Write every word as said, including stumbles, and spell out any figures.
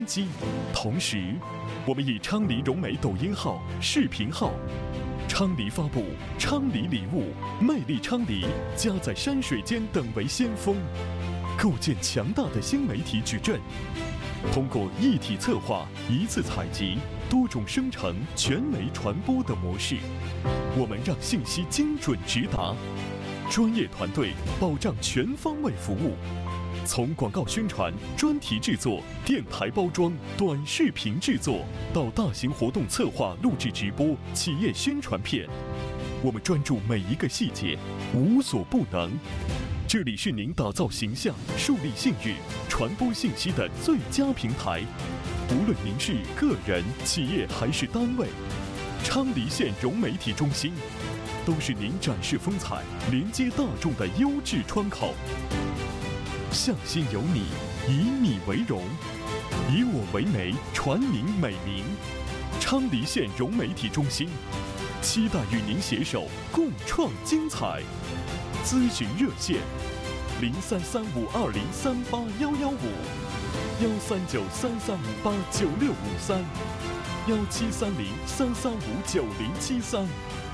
机。同时，我们以昌黎融媒抖音号、视频号，昌黎发布昌黎礼物，魅力昌黎，家在山水间等为先锋，构建强大的新媒体矩阵。通过一体策划、一次采集、多种生成、全媒传播的模式，我们让信息精准直达，专业团队保障全方位服务。从广告宣传、专题制作、电台包装、短视频制作，到大型活动策划、录制直播、企业宣传片，我们专注每一个细节，无所不能。这里是您打造形象、树立信誉、传播信息的最佳平台。无论您是个人、企业还是单位，昌黎县融媒体中心都是您展示风采、连接大众的优质窗口。向心有你，以你为荣，以我为媒，传您美名。昌黎县融媒体中心，期待与您携手共创精彩。咨询热线：零三三五二零三八幺幺五，幺三九三三五八九六五三，幺七三零三三五九零七三。